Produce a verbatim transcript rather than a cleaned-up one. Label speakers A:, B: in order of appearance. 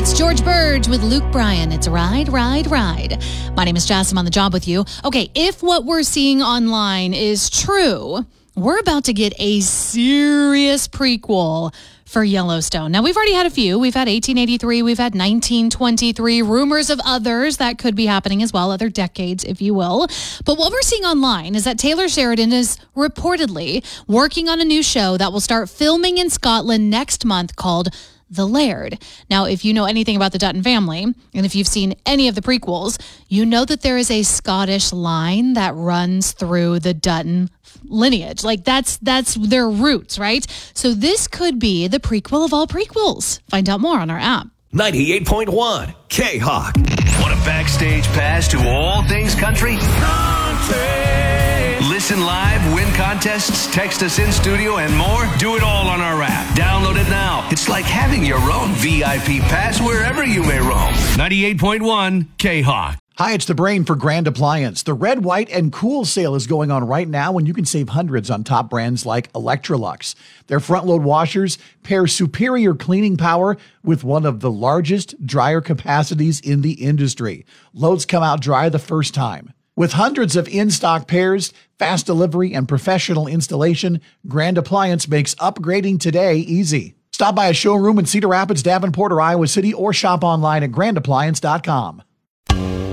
A: It's George Burge with Luke Bryan. It's Ride, Ride, Ride. My name is Jess. I'm on the job with you. Okay, if what we're seeing online is true, we're about to get a serious prequel for Yellowstone. Now, we've already had a few. We've had eighteen eighty-three. We've had nineteen twenty-three. Rumors of others that could be happening as well, other decades, if you will. But what we're seeing online is that Taylor Sheridan is reportedly working on a new show that will start filming in Scotland next month called The Laird. Now, if you know anything about the Dutton family, and if you've seen any of the prequels, you know that there is a Scottish line that runs through the Dutton lineage. Like that's that's their roots, right? So this could be the prequel of all prequels. Find out more on our app.
B: ninety-eight point one K-Hawk.
C: Want a backstage pass to all things country? Country! Listen live, win contests, text us in studio, and more? Do it all on our app. Download it now. It's like having your own V I P pass wherever you may roam. ninety-eight point one K-Hawk.
D: Hi, it's the Brain for Grand Appliance. The Red, White, and Cool sale is going on right now, and you can save hundreds on top brands like Electrolux. Their front-load washers pair superior cleaning power with one of the largest dryer capacities in the industry. Loads come out dry the first time. With hundreds of in-stock pairs, fast delivery, and professional installation, Grand Appliance makes upgrading today easy. Stop by a showroom in Cedar Rapids, Davenport, or Iowa City, or shop online at grand appliance dot com.